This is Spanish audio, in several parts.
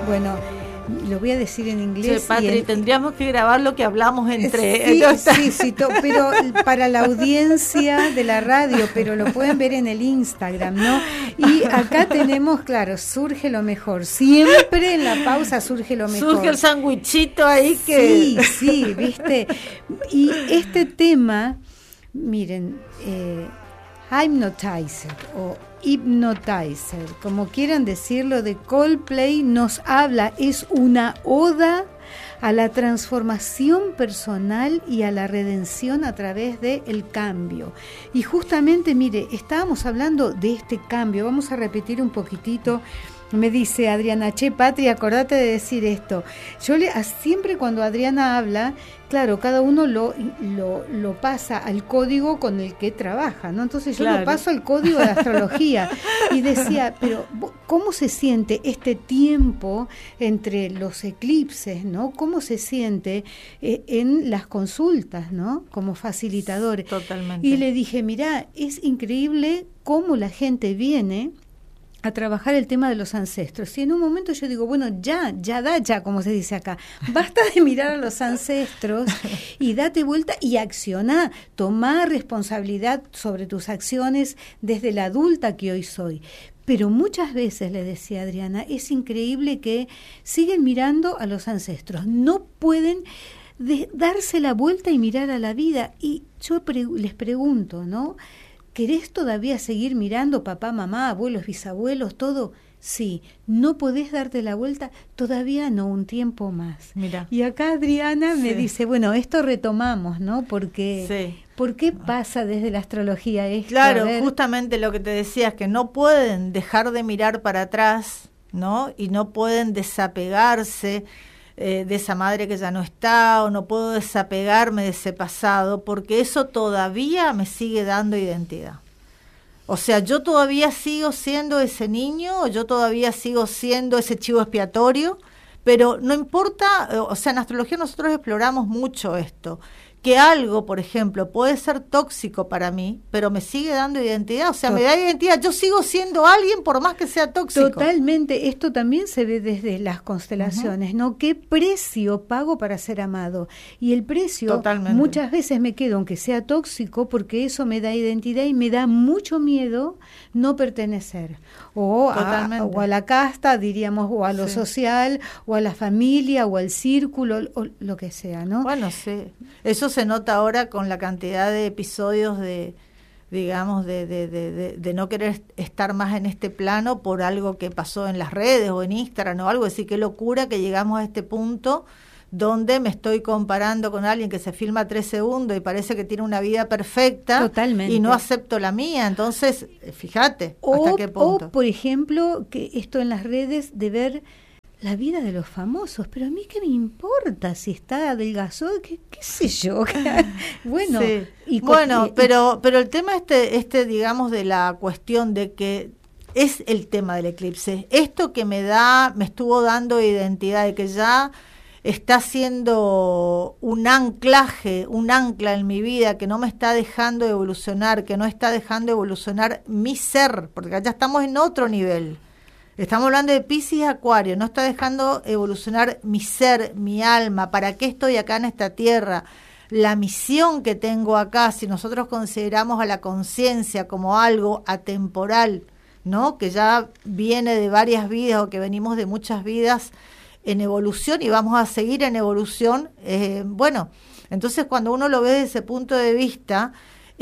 Bueno, lo voy a decir en inglés. Sí, Patri, tendríamos que grabar lo que hablamos entre... Sí, pero para la audiencia de la radio, pero lo pueden ver en el Instagram, ¿no? Y acá tenemos, claro, surge lo mejor. Siempre en la pausa surge lo mejor. Surge el sandwichito ahí que... Sí, ¿viste? Y este tema, miren, Hypnotizer o Hypnotizer, como quieran decirlo, de Coldplay, nos habla, es una oda a la transformación personal y a la redención a través del cambio. Y justamente, mire, estábamos hablando de este cambio, vamos a repetir un poquitito. Me dice Adriana, Patri, acordate de decir esto. Yo siempre cuando Adriana habla, claro, cada uno lo pasa al código con el que trabaja, ¿no? Entonces yo lo paso al código de astrología y decía, pero ¿cómo se siente este tiempo entre los eclipses, ¿no? ¿Cómo se siente en las consultas, ¿no? Como facilitadores. Totalmente. Y le dije, mirá, es increíble cómo la gente viene a trabajar el tema de los ancestros. Y en un momento yo digo, bueno, ya, como se dice acá, basta de mirar a los ancestros y date vuelta y acciona, tomá responsabilidad sobre tus acciones desde la adulta que hoy soy. Pero muchas veces, le decía Adriana, es increíble que siguen mirando a los ancestros, no pueden darse la vuelta y mirar a la vida. Y yo les pregunto, ¿no? ¿Querés todavía seguir mirando papá, mamá, abuelos, bisabuelos, todo? Sí. ¿No podés darte la vuelta? Todavía no, un tiempo más. Mira. Y acá Adriana me dice, bueno, esto retomamos, ¿no? Porque, ¿por qué pasa desde la astrología esto? Claro, justamente lo que te decía es que no pueden dejar de mirar para atrás, ¿no? Y no pueden desapegarse de esa madre que ya no está, o no puedo desapegarme de ese pasado, porque eso todavía me sigue dando identidad. O sea, yo todavía sigo siendo ese niño, o yo todavía sigo siendo ese chivo expiatorio, pero no importa, o sea, en astrología nosotros exploramos mucho esto, que algo, por ejemplo, puede ser tóxico para mí, pero me sigue dando identidad, o sea, me da identidad, yo sigo siendo alguien por más que sea tóxico. Totalmente, esto también se ve desde las constelaciones, ¿no? ¿Qué precio pago para ser amado? Y el precio, muchas veces me quedo, aunque sea tóxico, porque eso me da identidad y me da mucho miedo no pertenecer. O a la casta, diríamos, o a lo social, o a la familia, o al círculo, o lo que sea, ¿no? Bueno, sí, eso se nota ahora con la cantidad de episodios de no querer estar más en este plano por algo que pasó en las redes o en Instagram o algo, así que locura que llegamos a este punto donde me estoy comparando con alguien que se filma 3 segundos y parece que tiene una vida perfecta. Totalmente. Y no acepto la mía, entonces fíjate hasta qué punto. O por ejemplo, que esto en las redes de ver la vida de los famosos, pero a mí qué me importa si está adelgazó, qué sé yo. Bueno, sí. Pero el tema digamos, de la cuestión de que es el tema del eclipse. Esto que me estuvo dando identidad, de que ya está siendo un ancla en mi vida, que no me está dejando evolucionar, que no está dejando evolucionar mi ser, porque ya estamos en otro nivel. Estamos hablando de Piscis y Acuario, no está dejando evolucionar mi ser, mi alma, para qué estoy acá en esta tierra, la misión que tengo acá, si nosotros consideramos a la conciencia como algo atemporal, ¿no? Que ya viene de varias vidas o que venimos de muchas vidas en evolución y vamos a seguir en evolución, entonces cuando uno lo ve desde ese punto de vista,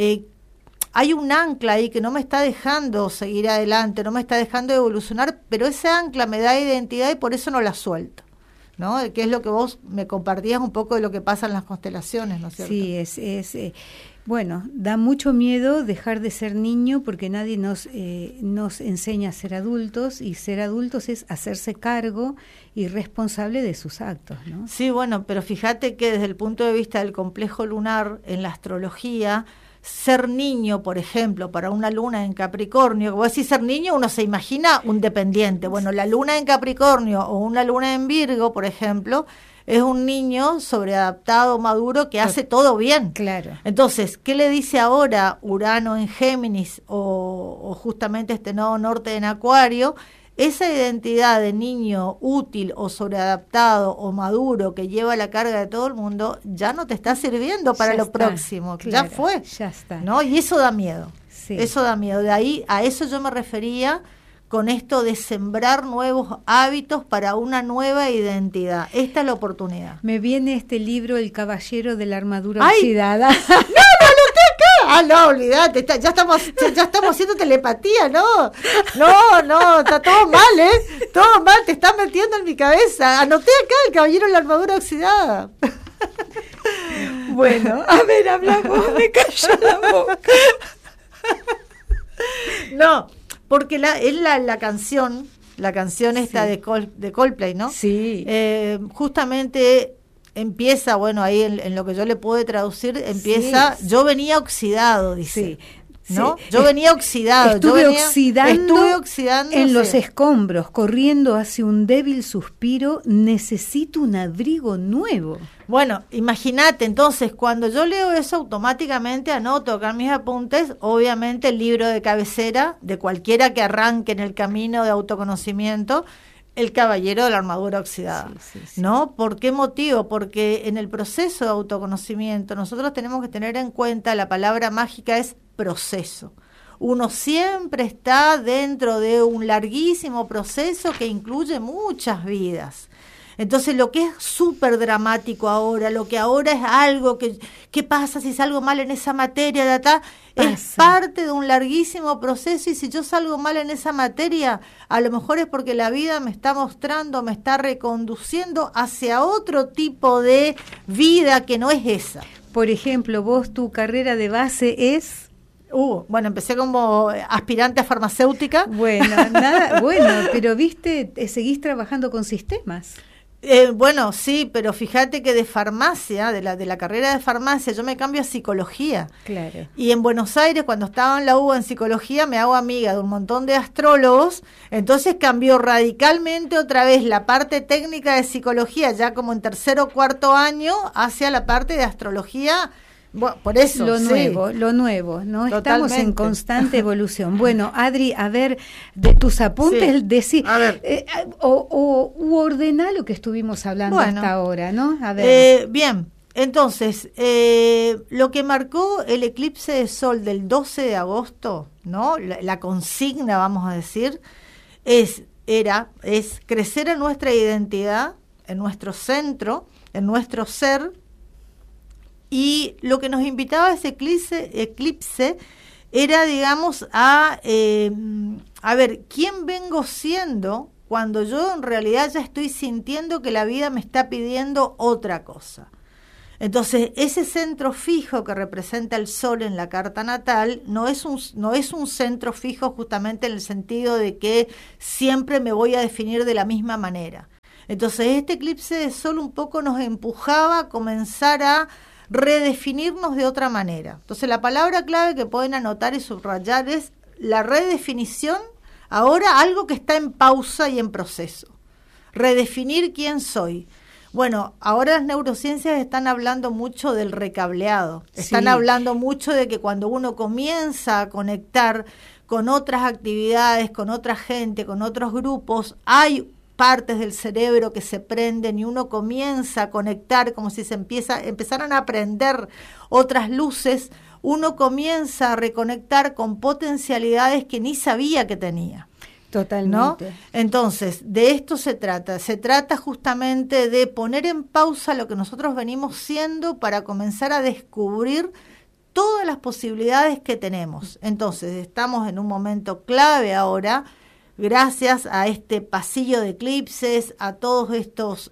hay un ancla ahí que no me está dejando seguir adelante, no me está dejando evolucionar, pero ese ancla me da identidad y por eso no la suelto, ¿no? Que es lo que vos me compartías un poco de lo que pasa en las constelaciones, ¿no es cierto? Sí, bueno, da mucho miedo dejar de ser niño porque nadie nos enseña a ser adultos, y ser adultos es hacerse cargo y responsable de sus actos, ¿no? Sí, bueno, pero fíjate que desde el punto de vista del complejo lunar en la astrología, ser niño, por ejemplo, para una luna en Capricornio, vos decís ser niño, uno se imagina un dependiente. Bueno, la luna en Capricornio o una luna en Virgo, por ejemplo, es un niño sobreadaptado, maduro, que hace todo bien. Claro. Entonces, ¿qué le dice ahora Urano en Géminis o justamente este nodo norte en Acuario? esa identidad de niño útil o sobreadaptado o maduro que lleva la carga de todo el mundo ya no te está sirviendo para lo próximo, claro, ya fue, ya está. ¿no? Y eso da miedo, sí. Eso da miedo. De ahí a eso yo me refería con esto de sembrar nuevos hábitos para una nueva identidad. Esta es la oportunidad. Me viene este libro, El caballero de la armadura oxidada. No, olvídate, ya estamos haciendo telepatía, no, está todo mal, todo mal, te estás metiendo en mi cabeza. Anoté acá El caballero de la armadura oxidada. Bueno, a ver, hablamos, me cayó la boca. No, porque es la canción esta de Coldplay, ¿no? Sí. Justamente empieza, bueno, ahí en lo que yo le pude traducir, empieza, sí. Yo venía oxidado, dice. Sí. ¿No? Sí. Yo venía oxidado. Estuve oxidando en los sí. escombros, corriendo hacia un débil suspiro, necesito un abrigo nuevo. Bueno, imagínate, entonces, cuando yo leo eso, automáticamente anoto acá en mis apuntes, obviamente el libro de cabecera de cualquiera que arranque en el camino de autoconocimiento, El caballero de la armadura oxidada, sí. ¿No? ¿Por qué motivo? Porque en el proceso de autoconocimiento nosotros tenemos que tener en cuenta, la palabra mágica es proceso. Uno siempre está dentro de un larguísimo proceso que incluye muchas vidas. Entonces, lo que es súper dramático ahora, lo que ahora es algo ¿qué pasa si salgo mal en esa materia? Es parte de un larguísimo proceso, y si yo salgo mal en esa materia, a lo mejor es porque la vida me está mostrando, me está reconduciendo hacia otro tipo de vida que no es esa. Por ejemplo, vos, tu carrera de base es... Bueno, empecé como aspirante a farmacéutica. Bueno, pero viste, seguís trabajando con sistemas. Bueno, sí, pero fíjate que de farmacia, de la carrera de farmacia, yo me cambio a psicología. Claro. Y en Buenos Aires, cuando estaba en la UBA en psicología, me hago amiga de un montón de astrólogos, entonces cambió radicalmente otra vez la parte técnica de psicología, ya como en tercer o cuarto año, hacia la parte de astrología. Bueno, por eso lo nuevo, ¿no? Totalmente. Estamos en constante evolución. Bueno, Adri, a ver, de tus apuntes, decir, u ordená lo que estuvimos hablando hasta ahora, ¿no? A ver. Bien, entonces, lo que marcó el eclipse de sol del 12 de agosto, ¿no? La consigna, vamos a decir, es crecer en nuestra identidad, en nuestro centro, en nuestro ser. Y lo que nos invitaba a ese eclipse era, digamos, a ver, ¿quién vengo siendo cuando yo en realidad ya estoy sintiendo que la vida me está pidiendo otra cosa? Entonces, ese centro fijo que representa el sol en la carta natal no es un centro fijo justamente en el sentido de que siempre me voy a definir de la misma manera. Entonces, este eclipse de sol un poco nos empujaba a comenzar a redefinirnos de otra manera. Entonces, la palabra clave que pueden anotar y subrayar es la redefinición, ahora algo que está en pausa y en proceso. Redefinir quién soy. Bueno, ahora las neurociencias están hablando mucho del recableado. Están hablando mucho de que cuando uno comienza a conectar con otras actividades, con otra gente, con otros grupos, hay partes del cerebro que se prenden y uno comienza a conectar como si empezaran a prender otras luces, uno comienza a reconectar con potencialidades que ni sabía que tenía. Totalmente. ¿No? Entonces, de esto se trata justamente de poner en pausa lo que nosotros venimos siendo para comenzar a descubrir todas las posibilidades que tenemos. Entonces, estamos en un momento clave ahora, gracias a este pasillo de eclipses, a todos estos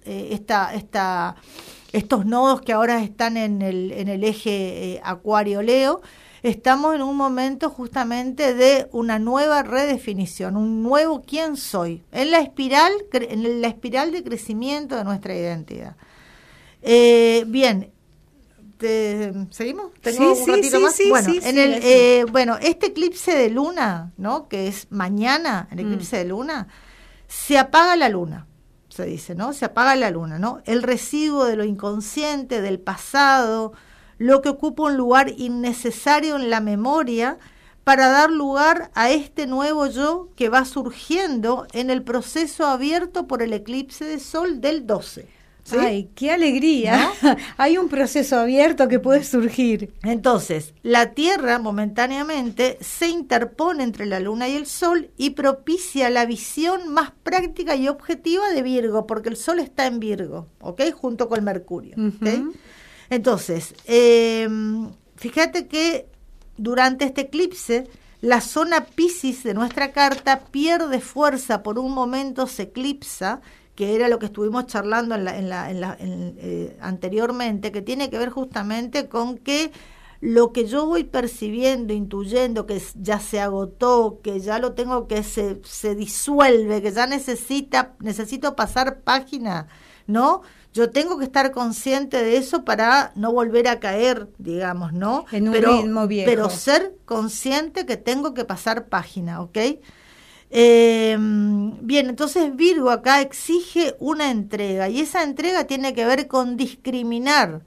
nodos que ahora están en el eje Acuario-Leo, estamos en un momento justamente de una nueva redefinición, un nuevo quién soy, en la espiral de crecimiento de nuestra identidad. Bien. ¿Seguimos? ¿Tengo un ratito más? Bueno, este eclipse de luna, ¿no? Que es mañana, el eclipse de luna, se apaga la luna, se dice, ¿no? Se apaga la luna, ¿no? El residuo de lo inconsciente, del pasado, lo que ocupa un lugar innecesario en la memoria, para dar lugar a este nuevo yo que va surgiendo en el proceso abierto por el eclipse de Sol del 12. ¿Sí? ¡Ay, qué alegría! ¿No? Hay un proceso abierto que puede surgir. Entonces, la Tierra momentáneamente se interpone entre la Luna y el Sol y propicia la visión más práctica y objetiva de Virgo, porque el Sol está en Virgo, ¿ok? Junto con Mercurio, ¿ok? Entonces, fíjate que durante este eclipse, la zona Piscis de nuestra carta pierde fuerza, por un momento se eclipsa, que era lo que estuvimos charlando anteriormente, que tiene que ver justamente con que lo que yo voy percibiendo, intuyendo, que ya se agotó, que ya lo tengo, que se disuelve, que ya necesito pasar página, ¿no? Yo tengo que estar consciente de eso para no volver a caer, digamos, ¿no? En un ritmo viejo. Pero ser consciente que tengo que pasar página, ¿ok? Bien, entonces Virgo acá exige una entrega, y esa entrega tiene que ver con discriminar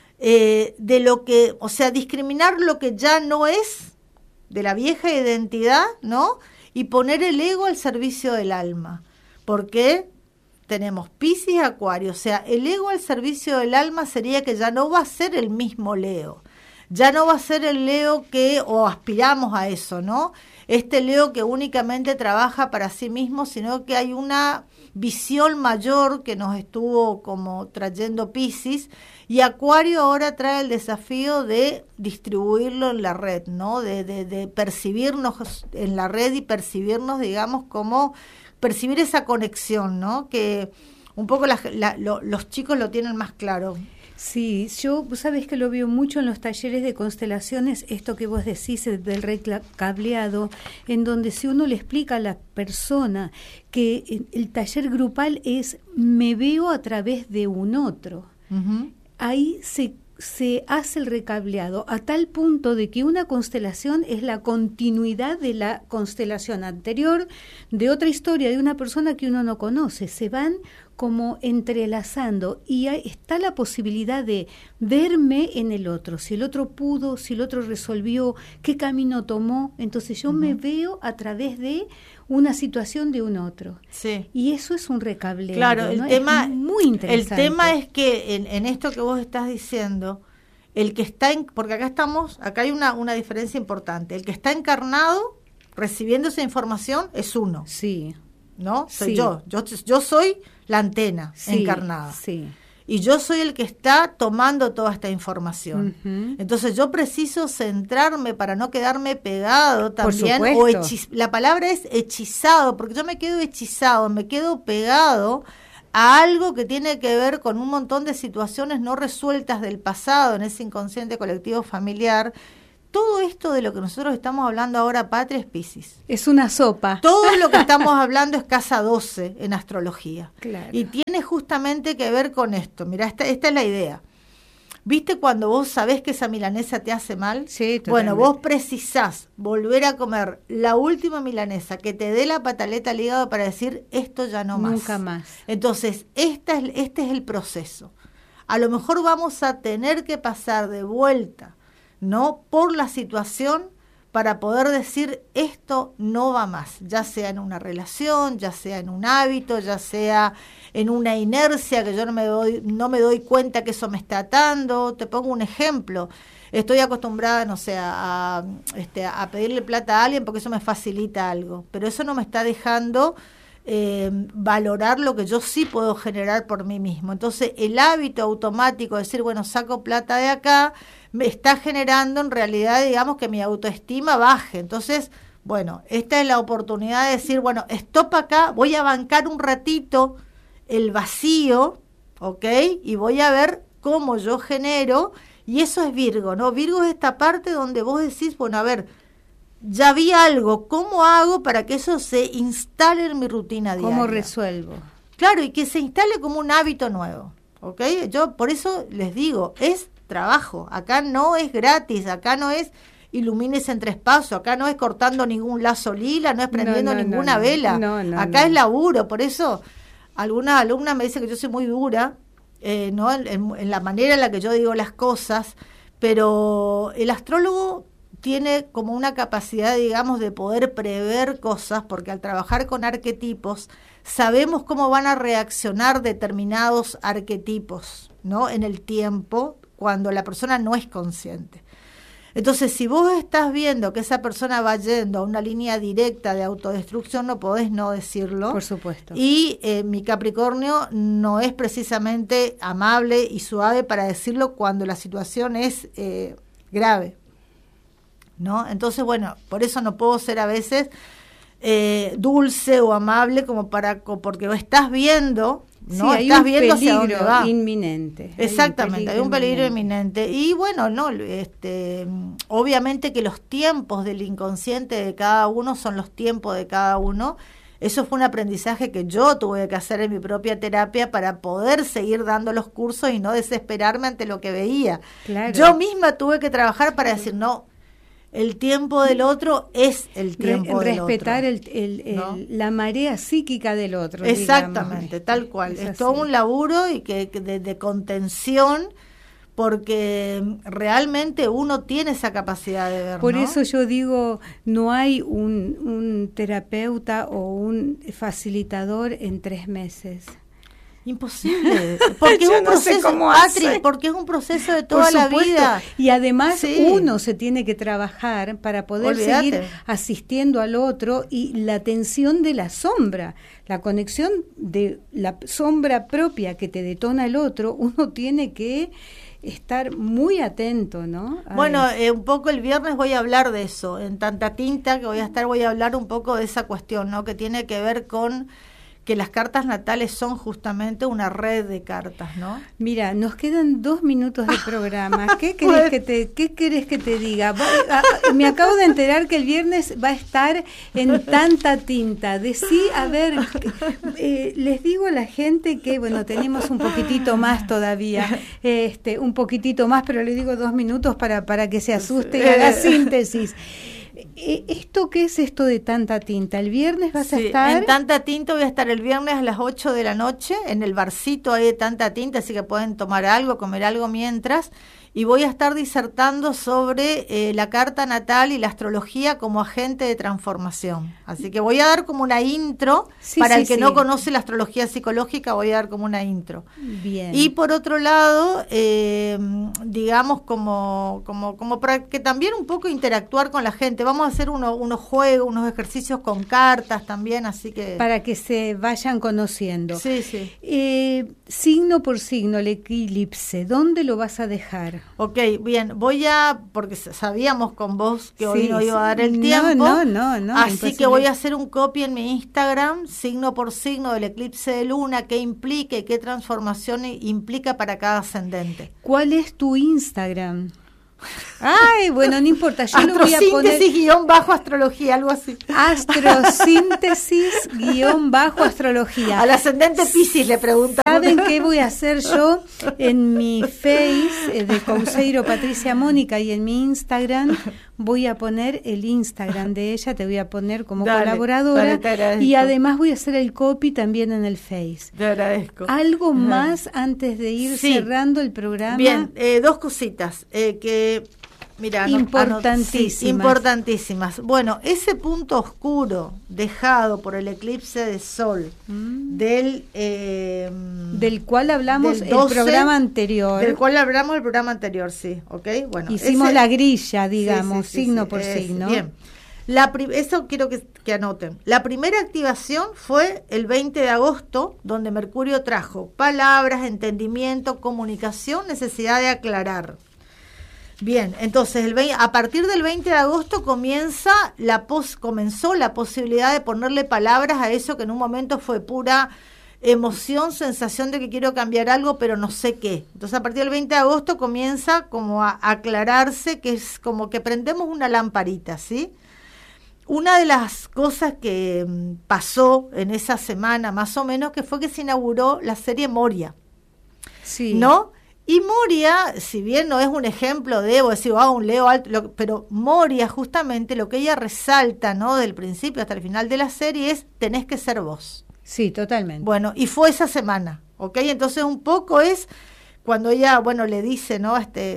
de lo que, o sea, discriminar lo que ya no es de la vieja identidad, ¿no? Y poner el ego al servicio del alma. Porque tenemos Piscis y Acuario, o sea, el ego al servicio del alma sería que ya no va a ser el mismo Leo, ya no va a ser el Leo o aspiramos a eso, ¿no? Este Leo que únicamente trabaja para sí mismo, sino que hay una visión mayor que nos estuvo como trayendo Piscis, y Acuario ahora trae el desafío de distribuirlo en la red, ¿no? De percibirnos en la red y percibirnos, digamos, como percibir esa conexión, ¿no? Que un poco los chicos lo tienen más claro. Sí, vos sabés que lo veo mucho en los talleres de constelaciones, esto que vos decís del recableado, en donde si uno le explica a la persona que el taller grupal es me veo a través de un otro, ahí se hace el recableado a tal punto de que una constelación es la continuidad de la constelación anterior, de otra historia, de una persona que uno no conoce, se van como entrelazando, y está la posibilidad de verme en el otro, si el otro pudo, si el otro resolvió, qué camino tomó, entonces yo me veo a través de una situación de un otro. Sí. Y eso es un recableo. Claro, ¿no? Es muy interesante. El tema es que en esto que vos estás diciendo, el que está porque acá hay una diferencia importante. El que está encarnado recibiendo esa información es uno. Sí. ¿No? Soy sí. Yo soy la antena encarnada. Sí. Y yo soy el que está tomando toda esta información. Entonces yo preciso centrarme para no quedarme pegado también. O la palabra es hechizado, porque yo me quedo hechizado, me quedo pegado a algo que tiene que ver con un montón de situaciones no resueltas del pasado en ese inconsciente colectivo familiar. Todo esto de lo que nosotros estamos hablando ahora, Patria, es Piscis. Es una sopa. Todo lo que estamos hablando es casa 12 en astrología. Claro. Y tiene justamente que ver con esto. Mirá, esta es la idea. ¿Viste cuando vos sabés que esa milanesa te hace mal? Sí, totalmente. Bueno, vos precisás volver a comer la última milanesa que te dé la pataleta al hígado para decir, esto ya no más. Nunca más. Entonces, este es el proceso. A lo mejor vamos a tener que pasar de vuelta, ¿no? Por la situación para poder decir esto no va más, ya sea en una relación, ya sea en un hábito, ya sea en una inercia que yo no me doy cuenta que eso me está atando. Te pongo un ejemplo. Estoy acostumbrada, no sé, a pedirle plata a alguien porque eso me facilita algo, pero eso no me está dejando valorar lo que yo sí puedo generar por mí mismo. Entonces el hábito automático de decir, bueno, saco plata de acá, me está generando en realidad, digamos, que mi autoestima baje. Entonces, bueno, esta es la oportunidad de decir, bueno, stop acá, voy a bancar un ratito el vacío, ¿ok? Y voy a ver cómo yo genero, y eso es Virgo, ¿no? Virgo es esta parte donde vos decís, bueno, a ver, ya vi algo, ¿cómo hago para que eso se instale en mi rutina diaria? ¿Cómo resuelvo? Claro, y que se instale como un hábito nuevo, ¿ok? Yo por eso les digo, es trabajo, acá no es gratis, acá no es ilumines en 3 pasos, acá no es cortando ningún lazo lila, no es prendiendo ninguna vela, acá es laburo. Por eso algunas alumnas me dicen que yo soy muy dura, ¿no? En la manera en la que yo digo las cosas, pero el astrólogo tiene como una capacidad, digamos, de poder prever cosas, porque al trabajar con arquetipos sabemos cómo van a reaccionar determinados arquetipos, ¿no? En el tiempo, cuando la persona no es consciente. Entonces, si vos estás viendo que esa persona va yendo a una línea directa de autodestrucción, no podés no decirlo. Por supuesto. Y mi Capricornio no es precisamente amable y suave para decirlo cuando la situación es grave, ¿no? Entonces, bueno, por eso no puedo ser a veces dulce o amable como porque lo estás viendo. No, sí, hay estás un viendo hacia dónde peligro va. inminente. Exactamente, hay un peligro inminente. Y bueno, no, obviamente que los tiempos del inconsciente de cada uno son los tiempos de cada uno. Eso fue un aprendizaje que yo tuve que hacer en mi propia terapia para poder seguir dando los cursos y no desesperarme ante lo que veía. Claro. Yo misma tuve que trabajar para decir, no, el tiempo del otro es el tiempo del otro. Respetar ¿no? la marea psíquica del otro. Exactamente, digamos. tal cual. Es así. todo un laburo y que de contención, porque realmente uno tiene esa capacidad de ver. Por ¿no? eso yo digo, no hay un terapeuta o un facilitador en 3 meses. Imposible, porque es Yo un no sé proceso, cómo Patri, hace. porque es un proceso de toda la Por supuesto. vida. Y además Sí. uno se tiene que trabajar para poder Olvídate. seguir asistiendo al otro, y la atención de la sombra, la conexión de la sombra propia que te detona el otro, uno tiene que estar muy atento, ¿no? Bueno, un poco el viernes voy a hablar de eso, en Tanta Tinta que voy a hablar un poco de esa cuestión, ¿no? Que tiene que ver con que las cartas natales son justamente una red de cartas, ¿no? Mira, nos quedan 2 minutos de programa. ¿Qué querés que te diga? Me acabo de enterar que el viernes va a estar en Tanta Tinta. Decí, a ver, les digo a la gente que, bueno, tenemos un poquitito más todavía, un poquitito más, pero les digo 2 minutos para que se asuste y haga síntesis. ¿Esto qué es esto de Tanta Tinta? ¿El viernes vas a estar? En Tanta Tinta voy a estar el viernes a las 8 de la noche en el barcito ahí de Tanta Tinta, así que pueden tomar algo, comer algo mientras. Y voy a estar disertando sobre la carta natal y la astrología como agente de transformación. Así que voy a dar como una intro, para el que no conoce la astrología psicológica, voy a dar como una intro. Bien. Y por otro lado, digamos como para que también un poco interactuar con la gente. Vamos a hacer unos juegos, unos ejercicios con cartas también, así que... Para que se vayan conociendo. Sí, sí. Signo por signo, el eclipse, ¿dónde lo vas a dejar? Ok, bien, porque sabíamos con vos que hoy no iba a dar el tiempo. No. Así imposible. que voy a hacer un copy en mi Instagram, signo por signo del eclipse de luna, qué implica y qué transformación implica para cada ascendente. ¿Cuál es tu Instagram? Ay, bueno, no importa, yo lo voy a poner. Astrosíntesis-astrología, algo así. Astrosíntesis-astrología. Al ascendente Piscis le preguntan. ¿Saben qué voy a hacer yo en mi Face de Couseiro Patricia Mónica y en mi Instagram? Voy a poner el Instagram de ella, te voy a poner como colaboradora, y además voy a hacer el copy también en el Face. Te agradezco. ¿Algo más antes de ir cerrando el programa? Bien, 2 cositas que... Mira, importantísimas. Bueno, ese punto oscuro dejado por el eclipse de sol del cual hablamos el programa anterior. Del cual hablamos el programa anterior, sí, ¿ok? Bueno, hicimos la grilla, digamos, signo por signo. Bien, eso quiero que anoten. La primera activación fue el 20 de agosto, donde Mercurio trajo palabras, entendimiento, comunicación, necesidad de aclarar. Bien, entonces a partir del 20 de agosto comenzó la posibilidad de ponerle palabras a eso que en un momento fue pura emoción, sensación de que quiero cambiar algo, pero no sé qué. Entonces a partir del 20 de agosto comienza como a aclararse, que es como que prendemos una lamparita, ¿sí? Una de las cosas que pasó en esa semana, más o menos, que fue que se inauguró la serie Moria, sí. ¿no? Y Moria, si bien no es un ejemplo de, o decir, un Leo alto, pero Moria justamente lo que ella resalta, ¿no? Del principio hasta el final de la serie es, tenés que ser vos. Sí, totalmente. Bueno, y fue esa semana, ¿ok? Entonces un poco es cuando ella, le dice, ¿no?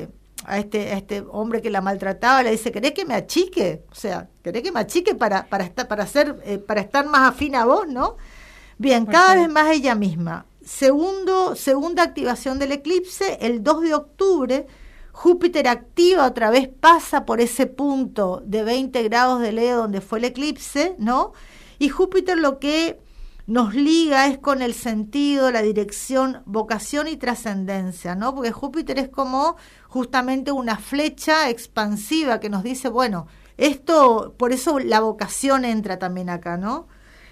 a este hombre que la maltrataba, le dice, ¿querés que me achique? O sea, ¿querés que me achique para estar más afín a vos, no? Bien, cada vez más ella misma. Segunda activación del eclipse, el 2 de octubre, Júpiter activa otra vez, pasa por ese punto de 20 grados de Leo donde fue el eclipse, ¿no? Y Júpiter lo que nos liga es con el sentido, la dirección, vocación y trascendencia, ¿no? Porque Júpiter es como justamente una flecha expansiva que nos dice, bueno, esto, por eso la vocación entra también acá, ¿no?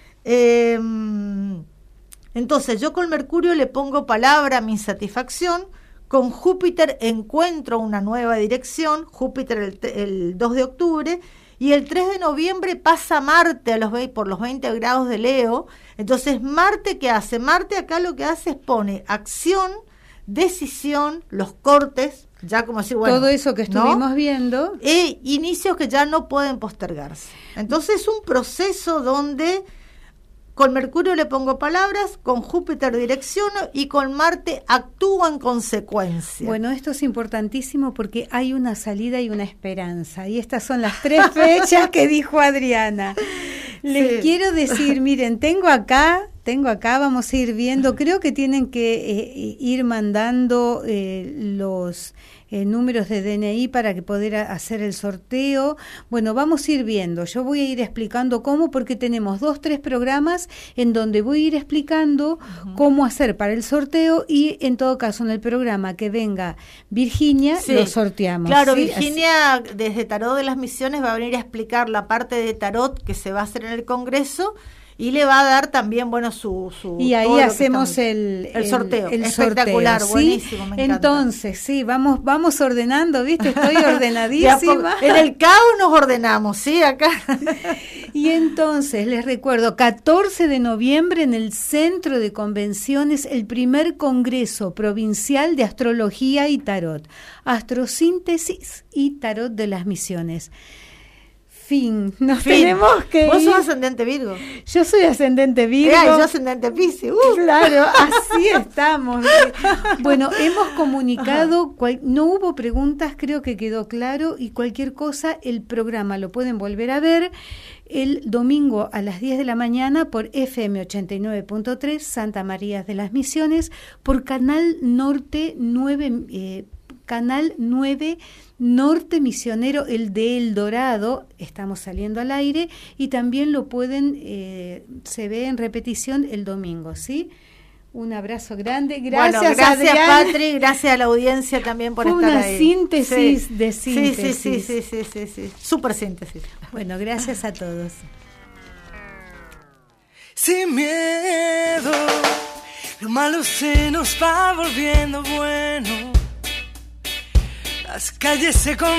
Entonces, yo con Mercurio le pongo palabra a mi insatisfacción, con Júpiter encuentro una nueva dirección, Júpiter el 2 de octubre, y el 3 de noviembre pasa Marte por los 20 grados de Leo. Entonces, ¿Marte qué hace? Marte acá lo que hace es pone acción, decisión, los cortes, ya como decir, bueno, todo eso que estuvimos viendo. E inicios que ya no pueden postergarse. Entonces, es un proceso donde con Mercurio le pongo palabras, con Júpiter direcciono y con Marte actúo en consecuencia. Bueno, esto es importantísimo porque hay una salida y una esperanza. Y estas son las 3 fechas que dijo Adriana. Les quiero decir, miren, tengo acá, vamos a ir viendo, creo que tienen que ir mandando los números de DNI para que poder hacer el sorteo. Bueno, vamos a ir viendo, yo voy a ir explicando cómo, porque tenemos 2-3 programas en donde voy a ir explicando cómo hacer para el sorteo, y en todo caso en el programa que venga Virginia lo sorteamos. Claro, ¿sí? Virginia así, desde Tarot de las Misiones va a venir a explicar la parte de Tarot que se va a hacer en el Congreso, y le va a dar también, bueno, su y ahí hacemos el sorteo. Espectacular, ¿sí? Buenísimo, me encanta. Entonces, sí, vamos ordenando, ¿viste? Estoy ordenadísima. En el caos nos ordenamos, ¿sí? Acá. Y entonces, les recuerdo, 14 de noviembre en el Centro de Convenciones, el primer Congreso Provincial de Astrología y Tarot, Astrosíntesis y Tarot de las Misiones. Tenemos que Vos ir. sos ascendente Virgo. Yo soy ascendente Virgo. Yo ascendente Piscis. Claro, así estamos. Bueno, hemos comunicado, no hubo preguntas, creo que quedó claro, y cualquier cosa, el programa lo pueden volver a ver el domingo a las 10 de la mañana por FM 89.3, Santa María de las Misiones, por Canal Norte 9, Canal 9 Norte Misionero, el de El Dorado, estamos saliendo al aire, y también lo pueden, se ve en repetición el domingo, ¿sí? Un abrazo grande, gracias Adriana. Patri, gracias a la audiencia también por estar ahí. Fue una síntesis de síntesis. Sí, súper síntesis. Bueno, gracias a todos. Sin miedo, lo malo se nos va volviendo bueno. Las calles se